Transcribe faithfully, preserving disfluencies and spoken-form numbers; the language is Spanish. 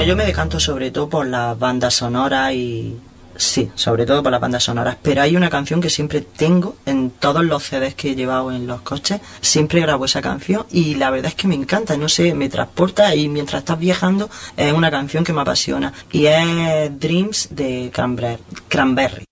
Yo me decanto sobre todo por las bandas sonoras y... Sí, sobre todo por las bandas sonoras, pero hay una canción que siempre tengo en todos los C Ds que he llevado en los coches, siempre grabo esa canción y la verdad es que me encanta, no sé, me transporta y mientras estás viajando es una canción que me apasiona y es Dreams de Cranberry.